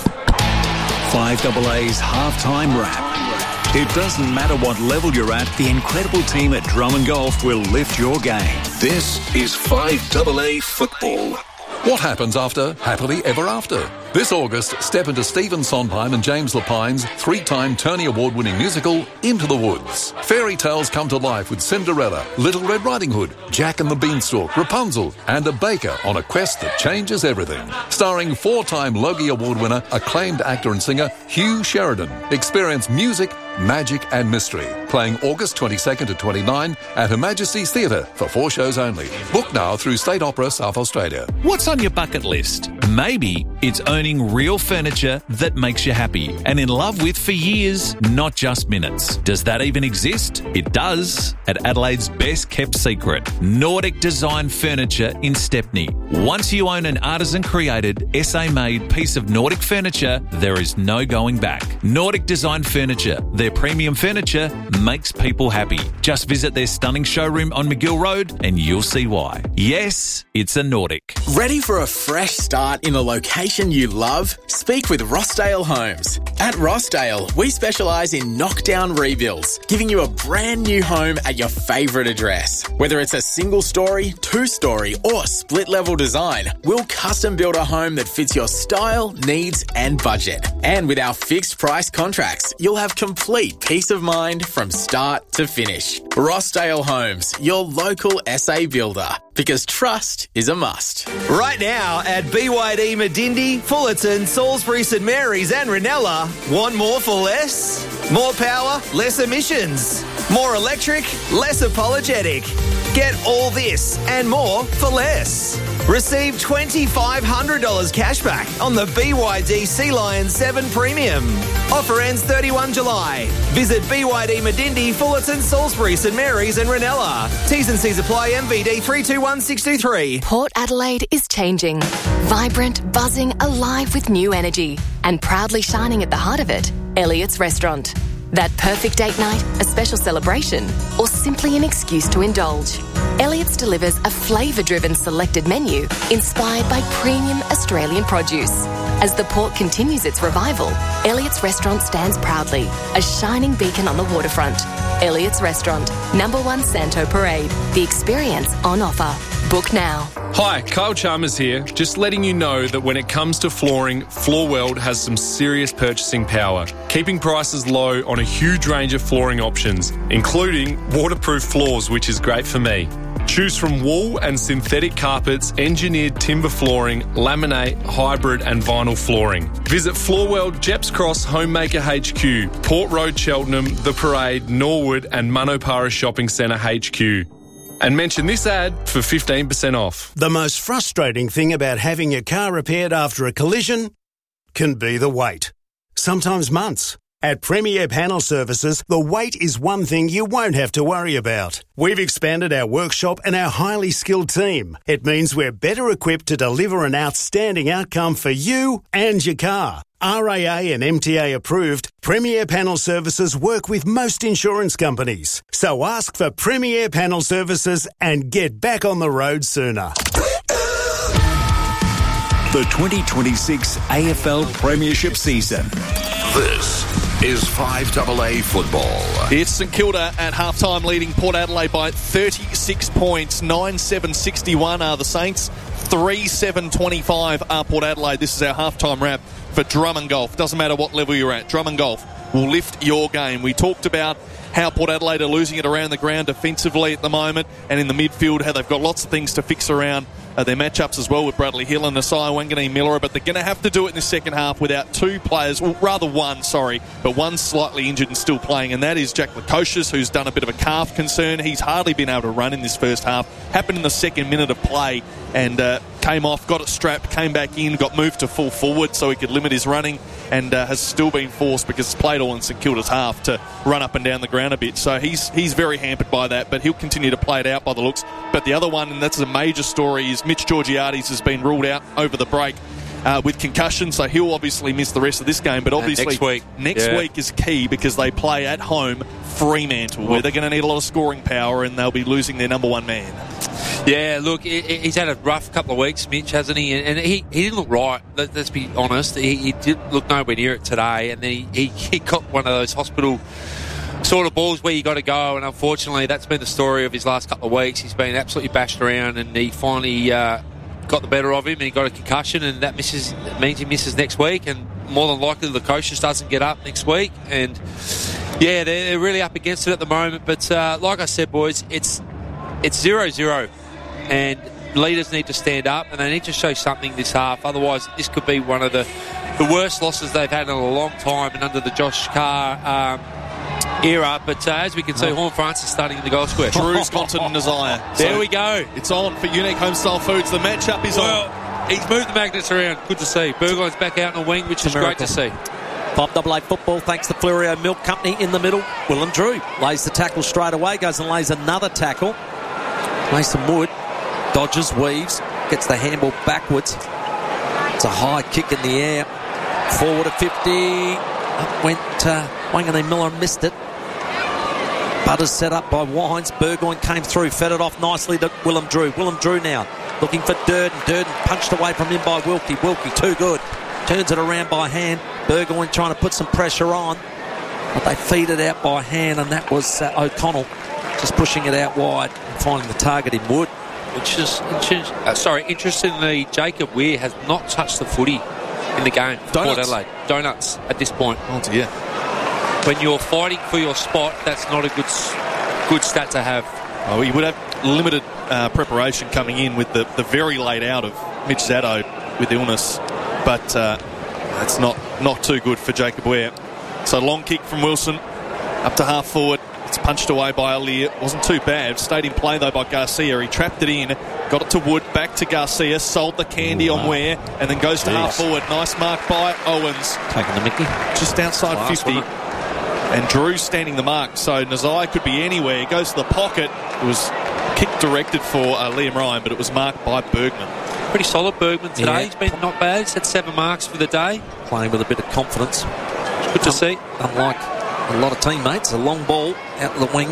5AA's halftime wrap. It doesn't matter what level you're at, the incredible team at Drummond Golf will lift your game. This is 5AA football. What happens after Happily Ever After? This August, step into Stephen Sondheim and James Lapine's 3-time Tony Award-winning musical, Into the Woods. Fairy tales come to life with Cinderella, Little Red Riding Hood, Jack and the Beanstalk, Rapunzel, and a baker on a quest that changes everything. Starring 4-time Logie Award winner, acclaimed actor and singer Hugh Sheridan. Experience music, magic and mystery. Playing August 22nd to 29 at Her Majesty's Theatre for 4 shows only. Book now through State Opera South Australia. What's on your bucket list? Maybe it's owning real furniture that makes you happy and in love with for years, not just minutes. Does that even exist? It does at Adelaide's best kept secret, Nordic Design Furniture in Stepney. Once you own an artisan created, SA made piece of Nordic furniture, there is no going back. Nordic Design Furniture, their premium furniture makes people happy. Just visit their stunning showroom on McGill Road and you'll see why. Yes, it's a Nordic. Ready for a fresh start in the location you love? Speak with Rossdale Homes. At Rossdale, we specialise in knockdown rebuilds, giving you a brand new home at your favourite address. Whether it's a single story, 2-story or split level design, we'll custom build a home that fits your style, needs and budget. And with our fixed price contracts, you'll have complete peace of mind from start to finish. Rossdale Homes, your local SA builder. Because trust is a must. Right now at BYD Medindi, Fullerton, Salisbury St Mary's and Ranella, want more for less? More power, less emissions. More electric, less apologetic. Get all this and more for less. Receive $2,500 cash back on the BYD Sea Lion 7 Premium. Offer ends 31 July. Visit BYD Medindi, Fullerton, Salisbury, St Mary's and Ranella. T's and C's apply. MVD 321623. Port Adelaide is changing. Vibrant, buzzing, alive with new energy. And proudly shining at the heart of it, Elliott's Restaurant. That perfect date night, a special celebration, or simply an excuse to indulge. Elliott's delivers a flavour-driven selected menu inspired by premium Australian produce. As the port continues its revival, Elliott's Restaurant stands proudly, a shining beacon on the waterfront. Elliott's Restaurant, number 1 Santo Parade. The experience on offer. Book now. Hi, Kyle Chalmers here. Just letting you know that when it comes to flooring, Floorworld has some serious purchasing power, keeping prices low on a huge range of flooring options, including waterproof floors, which is great for me. Choose from wool and synthetic carpets, engineered timber flooring, laminate, hybrid and vinyl flooring. Visit Floorworld, Jeps Cross, Homemaker HQ, Port Road, Cheltenham, The Parade, Norwood and Manopara Shopping Centre HQ. And mention this ad for 15% off. The most frustrating thing about having your car repaired after a collision can be the wait. Sometimes months. At Premier Panel Services, the wait is one thing you won't have to worry about. We've expanded our workshop and our highly skilled team. It means we're better equipped to deliver an outstanding outcome for you and your car. RAA and MTA approved, Premier Panel Services work with most insurance companies. So ask for Premier Panel Services and get back on the road sooner. The 2026 AFL Premiership season. This is 5AA football. It's St Kilda at halftime leading Port Adelaide by 36 points. 9-7-61 are the Saints. 3-7-25 are Port Adelaide. This is our halftime wrap for Drummond Golf. Doesn't matter what level you're at. Drummond Golf will lift your game. We talked about how Port Adelaide are losing it around the ground defensively at the moment and in the midfield, how they've got lots of things to fix around their matchups as well with Bradley Hill and Nasiah Wanganeen-Miller, but they're going to have to do it in the second half without two players, well, rather one, but one's slightly injured and still playing, and that is Jack Lukosius, who's done a bit of a calf concern. He's hardly been able to run in this first half. Happened in the second minute of play and came off, got it strapped, came back in, got moved to full forward so he could limit his running, and has still been forced, because it's played all in St Kilda's half, to run up and down the ground a bit. So he's very hampered by that, but he'll continue to play it out by the looks. But the other one, and that's a major story, is Mitch Georgiades has been ruled out over the break with concussion, so he'll obviously miss the rest of this game. But obviously next week is key, because they play at home Fremantle, where they're going to need a lot of scoring power, and they'll be losing their number one man. Yeah, look, he's had a rough couple of weeks, Mitch, hasn't he? And he didn't look right, let's be honest. He did look nowhere near it today, and then he got one of those hospital sort of balls where you got to go, and unfortunately that's been the story of his last couple of weeks. He's been absolutely bashed around, and he finally got the better of him and he got a concussion, and that means he misses next week, and more than likely the coach just doesn't get up next week. And yeah, they're really up against it at the moment. But like I said, boys, it's 0-0, and leaders need to stand up and they need to show something this half. Otherwise, this could be one of the worst losses they've had in a long time, and under the Josh Carr era. But as we can see, Horn Francis starting in the goal square. Drew's gone to Nazaya. There we go. It's on for Unique Homestyle Foods. The matchup is on. He's moved the magnets around. Good to see. Burgoyne's back out in the wing, which is great to see. 5AA football, thanks to Fleurieu Milk Company in the middle. Willem Drew lays the tackle straight away, goes and lays another tackle. Mason Wood dodges, weaves, gets the handball backwards. It's a high kick in the air. Forward of 50. Up went Wangane Miller, missed it. Butters set up by Wines. Burgoyne came through, fed it off nicely to Willem Drew. Willem Drew now looking for Durden. Durden punched away from him by Wilkie. Wilkie too good. Turns it around by hand. Burgoyne trying to put some pressure on, but they feed it out by hand, and that was O'Connell just pushing it out wide and finding the target in Wood. Interestingly, Jacob Weir has not touched the footy in the game for Port Adelaide. Donuts at this point. Oh dear. When you're fighting for your spot, that's not a good stat to have. Oh, you would have limited preparation coming in with the very late out of Mitch Zaddo with illness, but that's not too good for Jacob Weir. So long kick from Wilson up to half forward. It's punched away by Aliir. Wasn't too bad. Stayed in play though by Garcia. He trapped it in, got it to Wood, back to Garcia, sold the candy on Ware, and then goes to half forward. Nice mark by Owens. Taking the mickey. Just outside 50. And Drew standing the mark. So Nazai could be anywhere. He goes to the pocket. It was kick directed for Liam Ryan, but it was marked by Bergman. Pretty solid Bergman today. Yeah. He's been not bad. He's had 7 marks for the day. Playing with a bit of confidence. It's good to see. Unlike a lot of teammates, a long ball out the wing.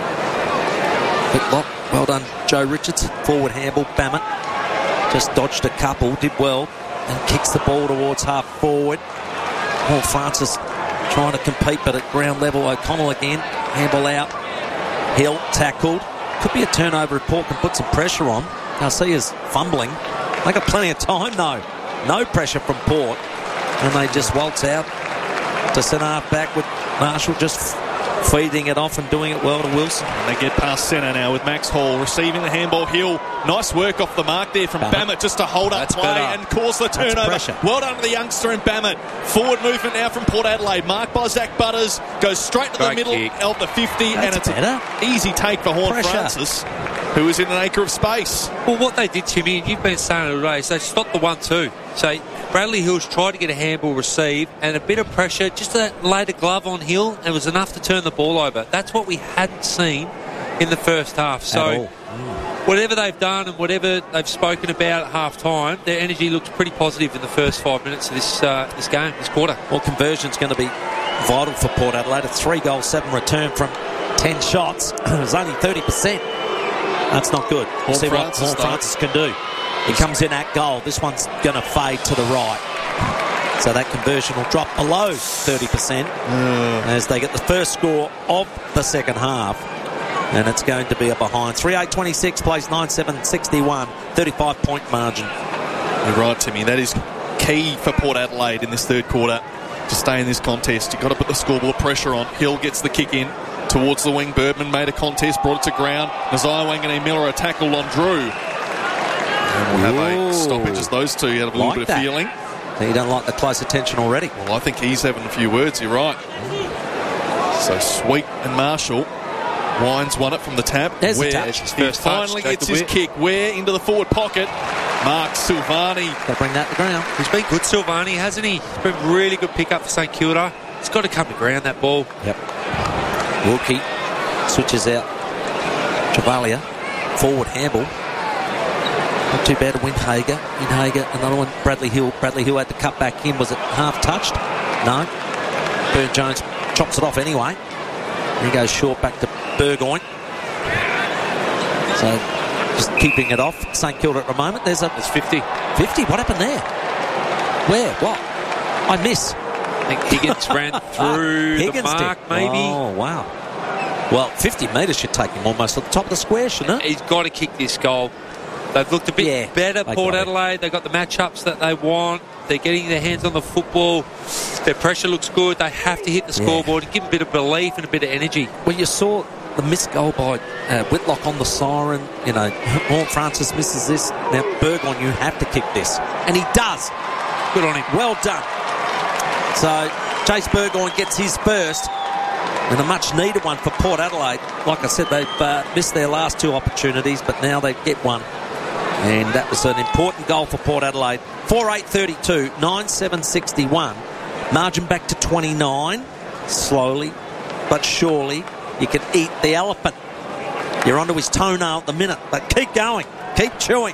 Pitlock, well done, Joe Richards. Forward handball, Bammett just dodged a couple, did well, and kicks the ball towards half forward. Paul Francis trying to compete, but at ground level, O'Connell again, handball out. Hill tackled. Could be a turnover if Port can put some pressure on. Garcia's fumbling. They got plenty of time though. No pressure from Port, and they just waltz out to centre half back with Marshall just feeding it off and doing it well to Wilson. And they get past centre now with Max Hall receiving the handball. Hill, nice work off the mark there from Bammett just to hold up play and cause the turnover. Well done to the youngster in Bammett. Forward movement now from Port Adelaide. Marked by Zach Butters. Goes straight to the middle of the 50, and it's an easy take for Horn Francis, who is in an acre of space. Well, what they did to me, and you've been saying it today, is they stopped the 1-2. So Bradley Hill's tried to get a handball received, and a bit of pressure, just to lay the glove on Hill, and it was enough to turn the ball over. That's what we hadn't seen in the first half. So whatever they've done and whatever they've spoken about at half-time, their energy looks pretty positive in the first 5 minutes of this game, this quarter. Well, conversion's going to be vital for Port Adelaide. A 3-goal, 7 return from 10 shots. It was only 30%. That's not good. We'll see what Horn Francis can do. He comes in at goal. This one's going to fade to the right. So that conversion will drop below 30% as they get the first score of the second half. And it's going to be a behind. 3-8-26 plays 9-7-61. 35-point margin. You're right, Timmy. That is key for Port Adelaide in this third quarter to stay in this contest. You've got to put the scoreboard pressure on. Hill gets the kick in towards the wing. Birdman made a contest, brought it to ground. Nazai Wangane Miller a tackle on Drew. And we'll have a stoppage as those two have a little bit of feeling. You don't like the close attention already. Well, I think he's having a few words. You're right. So Sweet and Marshall. Wines won it from the tap. There's a touch. He finally gets his kick. Ware into the forward pocket. Mark Silvani. They'll bring that to ground. He's been good, Silvani, hasn't he? He's been really good pick-up for St Kilda. It's got to come to ground, that ball. Yep. Wilkie switches out. Travalia. Forward handball. Not too bad to Windhager. Another one. Bradley Hill. Bradley Hill had to cut back in. Was it half touched? No. Burn-Jones chops it off anyway. He goes short back to Burgoyne. So just keeping it off. St Kilda at the moment. There's 50. 50? What happened there? Where? What? I miss. I think Higgins ran through the mark, maybe. Oh, wow. Well, 50 metres should take him almost at the top of the square, shouldn't it? He's got to kick this goal. They've looked a bit better, Port Adelaide. They've got the matchups that they want. They're getting their hands on the football. Their pressure looks good. They have to hit the scoreboard and give them a bit of belief and a bit of energy. Well, you saw the missed goal by Whitlock on the siren. You know, Horne-Francis misses this. Now, Burgoyne, you have to kick this. And he does. Good on him. Well done. So, Chase Burgoyne gets his first. And a much-needed one for Port Adelaide. Like I said, they've missed their last two opportunities, but now they get one. And that was an important goal for Port Adelaide. 4-8-32, 9-7-61. Margin back to 29. Slowly but surely, you can eat the elephant. You're onto his toenail at the minute, but keep going. Keep chewing.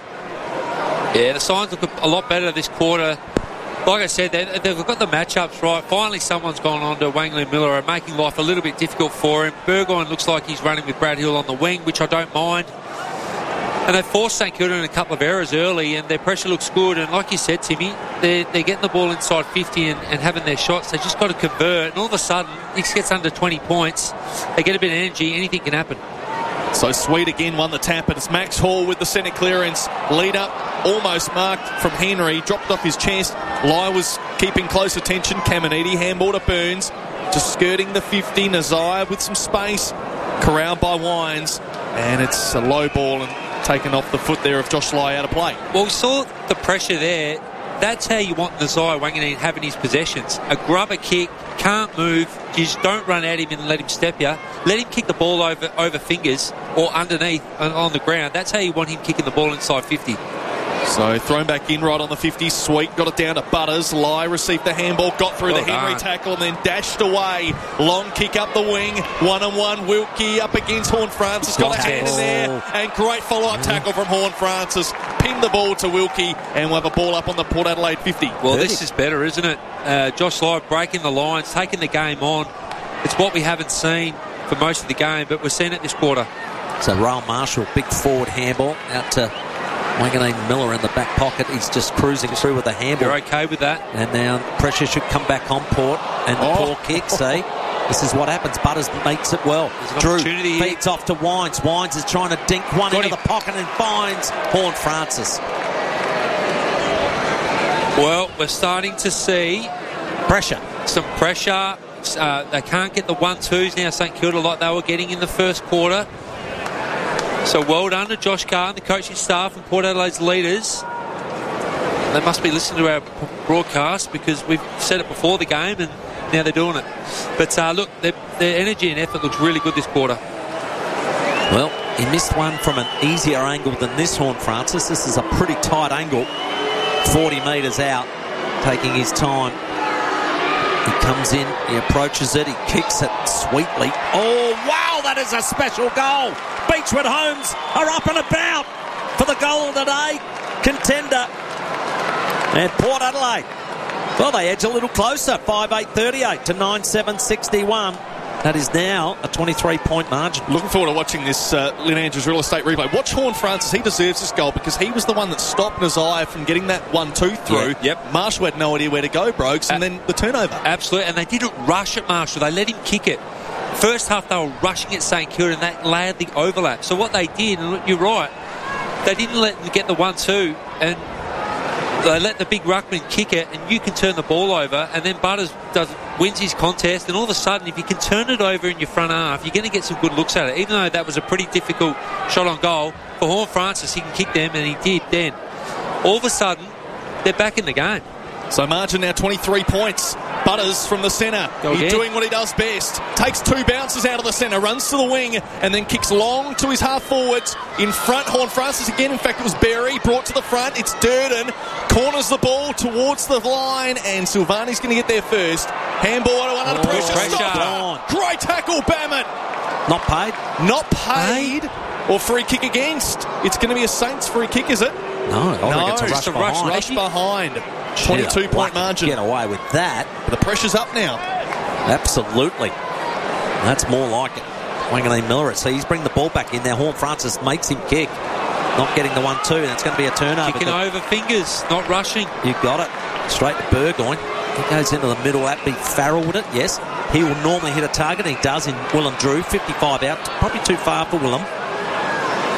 Yeah, the signs look a lot better this quarter. Like I said, they've got the matchups right. Finally, someone's gone on to Wangley Miller and making life a little bit difficult for him. Burgoyne looks like he's running with Brad Hill on the wing, which I don't mind. And they forced St Kilda in a couple of errors early, and their pressure looks good. And like you said, Timmy, they're getting the ball inside 50 and having their shots. They just got to convert. And all of a sudden, it gets under 20 points. They get a bit of energy. Anything can happen. So Sweet again won the tap, and it's Max Hall with the centre clearance. Lead up, almost marked from Henry, dropped off his chest. Lai was keeping close attention. Caminiti handball to Burns, just skirting the 50. Nazai with some space, corralled by Wines, and it's a low ball and taken off the foot there of Josh Lai out of play. Well, we saw the pressure there. That's how you want Nazai Wanganeen having his possessions. A grubber kick, can't move. You just don't run at him and let him step you. Let him kick the ball over fingers or underneath on the ground. That's how you want him kicking the ball inside 50. So thrown back in right on the 50. Sweet got it down to Butters. Lai received the handball, got through the Henry tackle and then dashed away. Long kick up the wing. 1-on-1. Wilkie up against Horne-Francis. Got a hand in there. And great follow-up tackle from Horne-Francis. Pinned the ball to Wilkie, and we'll have a ball up on the Port Adelaide 50. Well, this is better, isn't it? Josh Lai breaking the lines, taking the game on. It's what we haven't seen for most of the game, but we're seeing it this quarter. So Rowan Marshall, big forward handball out to Wanganeen Miller in the back pocket. He's just cruising through with the handball. You're okay with that? And now pressure should come back on Port. And the poor kicks, This is what happens. Butters makes it well. Drew feeds off to Wines. Wines is trying to dink one into the pocket and finds Horne-Francis. Well, we're starting to see pressure. Some pressure. They can't get the 1-2s now, St Kilda, like they were getting in the first quarter. So well done to Josh Carr and the coaching staff and Port Adelaide's leaders. They must be listening to our broadcast because we've said it before the game and now they're doing it. But look, their energy and effort looks really good this quarter. Well, he missed one from an easier angle than this, Horne-Francis. This is a pretty tight angle. 40 metres out, taking his time. He comes in, he approaches it, he kicks it sweetly. Oh, wow, that is a special goal. Beechwood Homes are up and about for the goal of the day. Contender. And Port Adelaide, well, they edge a little closer, 5-8-38 to 9-7-61. That is now a 23-point margin. Looking forward to watching this Lynn Andrews Real Estate replay. Watch Horne-Francis. He deserves this goal because he was the one that stopped Nazai from getting that 1-2 through. Yeah, yep. Marshall had no idea where to go, Brogues, and then the turnover. Absolutely, and they didn't rush at Marshall. They let him kick it. First half, they were rushing at St Kilda, and that allowed the overlap. So what they did, and you're right, they didn't let them get the 1-2, and they let the big ruckman kick it, and you can turn the ball over, and then Butters wins his contest, and all of a sudden, if you can turn it over in your front half, you're going to get some good looks at it. Even though that was a pretty difficult shot on goal, for Horne-Francis, he can kick them, and he did then. All of a sudden, they're back in the game. So margin now 23 points. Butters from the centre. He's doing what he does best. Takes two bounces out of the centre, runs to the wing, and then kicks long to his half forwards. In front, Horne-Francis again. In fact, it was Berry brought to the front. It's Durden. Corners the ball towards the line, and Silvani's going to get there first. Handball under pressure. Great tackle, Bammett. Not paid. Not paid. Or free kick against. It's going to be a Saints free kick, is it? No, it's a rush behind. 22-point margin. Get away with that. But the pressure's up now. Absolutely. That's more like it. Wanganeen Miller, so he's bringing the ball back in there. Horne-Francis makes him kick. Not getting the 1-2. That's going to be a turnover. Kicking over fingers, not rushing. You got it. Straight to Burgoyne. He goes into the middle. That'd be Farrell with it, yes. He will normally hit a target. He does in Willem Drew. 55 out. Probably too far for Willem.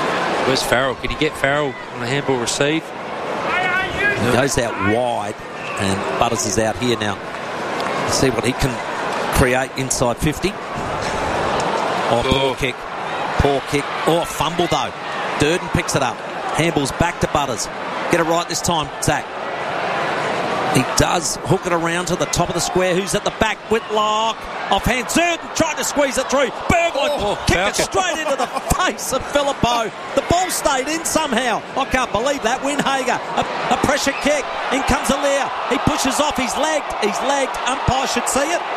Where's Farrell? Can he get Farrell on a handball receive? He goes out wide, and Butters is out here now. Let's see what he can create inside 50. Poor kick. Oh, fumble though. Durden picks it up. Handballs back to Butters. Get it right this time, Zach. He does hook it around to the top of the square. Who's at the back? Whitlock. Offhand. Durden trying to squeeze it through. Berglund kicked it straight into the face of Phillippo. The ball stayed in somehow. I can't believe that. Winhager. A pressure kick. In comes Aliir. He pushes off. He's lagged. Umpire should see it.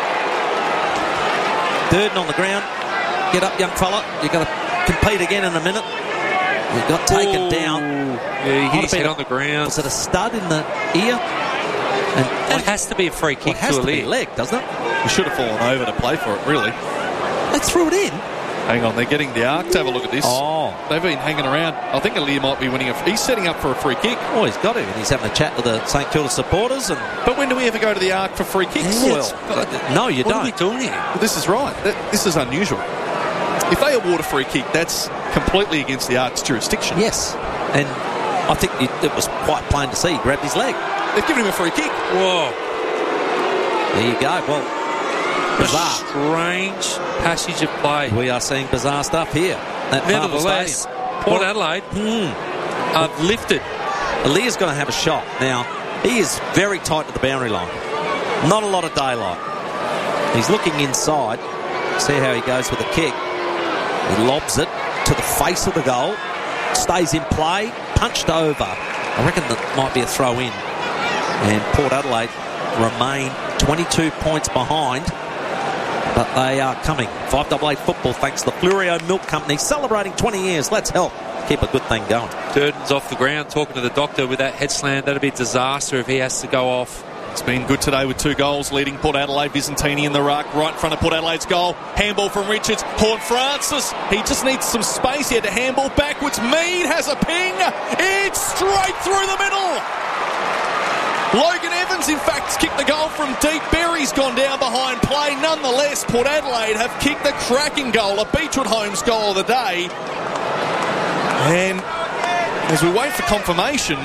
Durden on the ground. Get up, young fella. You've got to compete again in a minute. He got taken down. Yeah, he hit his head on the ground. Was it a stud in the ear? And it has to be a free kick. It has to be a leg, doesn't it? He should have fallen over to play for it, really. They threw it in. Hang on, they're getting the arc to have a look at this. Oh. They've been hanging around. I think Aliir might be winning. He's setting up for a free kick. Oh, he's got it. And he's having a chat with the St Kilda supporters. But when do we ever go to the arc for free kicks? No, you don't. What are we doing here? Well, this is right. This is unusual. If they award a free kick, that's completely against the arc's jurisdiction. Yes. And I think it was quite plain to see. He grabbed his leg. They've given him a free kick. Whoa. There you go. Well, bizarre. Strange passage of play. We are seeing bizarre stuff here. Nevertheless, Port Adelaide have lifted. Aliir's going to have a shot. Now, he is very tight to the boundary line. Not a lot of daylight. He's looking inside. See how he goes with the kick. He lobs it to the face of the goal. Stays in play. Punched over. I reckon that might be a throw in. And Port Adelaide remain 22 points behind. But they are coming. 5AA football thanks to the Flurio Milk Company. Celebrating 20 years. Let's help keep a good thing going. Durden's off the ground talking to the doctor with that head slam. That'd be a disaster if he has to go off. It's been good today with 2 goals leading Port Adelaide. Visentini in the ruck, right in front of Port Adelaide's goal. Handball from Richards. Horne-Francis. He just needs some space. He had to handball backwards. Mead has a ping. It's straight through the middle. Logan Evans, in fact, has kicked the goal from deep. Berry's gone down behind play. Nonetheless, Port Adelaide have kicked the cracking goal, a Beechwood Homes goal of the day. And as we wait for confirmation,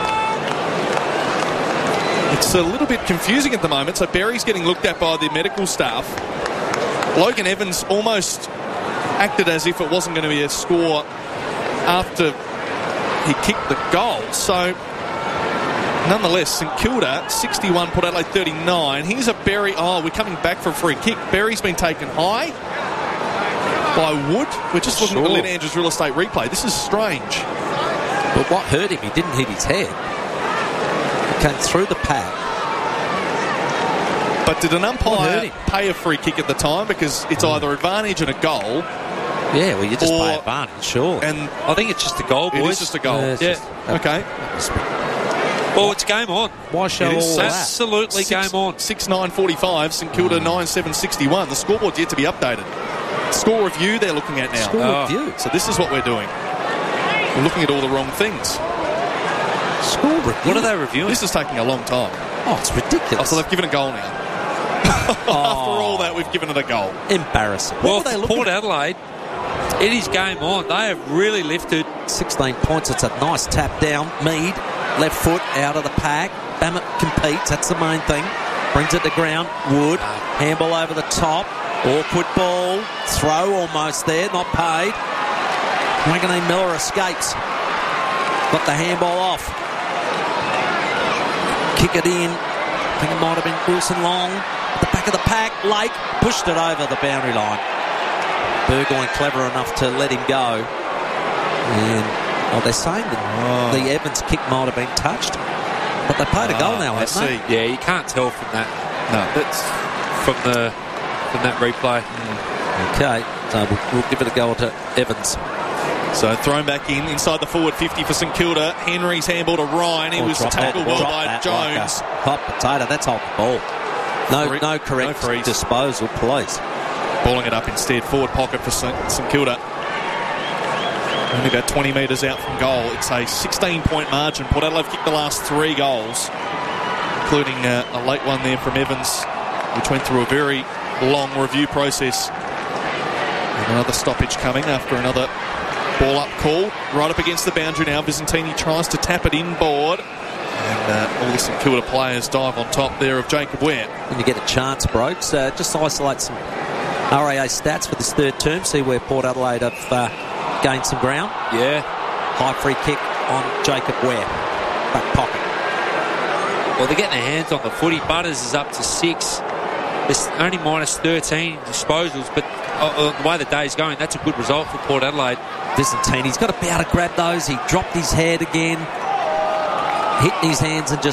it's a little bit confusing at the moment. So Berry's getting looked at by the medical staff. Logan Evans almost acted as if it wasn't going to be a score after he kicked the goal. So nonetheless, St Kilda 61, Port Adelaide 39. Here's a Berry. Oh, we're coming back for a free kick. Berry's been taken high by Wood. We're just looking at the Lynn Andrews real estate replay. This is strange. But what hurt him? He didn't hit his head. He came through the pack. But did an umpire pay a free kick at the time? Because it's either advantage and a goal. Yeah, well, you just pay advantage, sure. And I think it's just a goal, boys. It is just a goal. Okay. Well, it's game on. Why show all that? Absolutely game on. 6-9-45, St Kilda 9-7-61. The scoreboard's yet to be updated. Score review they're looking at now. Score review. So this is what we're doing. We're looking at all the wrong things. Score review? What are they reviewing? This is taking a long time. Oh, it's ridiculous. Oh, so they've given a goal now. After all that, we've given it a goal. Embarrassing. Well, for Port Adelaide, it is game on. They have really lifted. 16 points. It's a nice tap down. Mead, left foot out of the pack. Bammett competes. That's the main thing. Brings it to ground. Wood. Handball over the top. Awkward ball. Throw almost there. Not paid. Wanganeen Miller escapes. Got the handball off. Kick it in. I think it might have been Wilson Long. At the back of the pack. Lake pushed it over the boundary line. Burgoyne clever enough to let him go. And they're saying that the Evans kick might have been touched. But they played a goal now, haven't they? Yeah, you can't tell from that. No, that's from that replay. Okay, so we'll give it a go to Evans. So thrown back inside the forward 50 for St Kilda. Henry's handball to Ryan. He was tackled well by Jones. Hot potato, that's holding the ball. No correct disposal, please. Balling it up instead. Forward pocket for St Kilda. Only about 20 metres out from goal. It's a 16-point margin. Port Adelaide kicked the last 3 goals, including a late one there from Evans, which went through a very long review process. And another stoppage coming after another Ball up call, right up against the boundary now. Visentini tries to tap it inboard. And all the St Kilda players dive on top there of Jacob Ware. When you get a chance, Brokes, just isolate some RAA stats for this third term. See where Port Adelaide have gained some ground. Yeah. High free kick on Jacob Ware. Back pocket. Well, they're getting their hands on the footy. Butters is up to 6. There's only minus 13 disposals, but the way the day's going, that's a good result for Port Adelaide. Visentini's got to be able to grab those. He dropped his head again, hitting his hands and just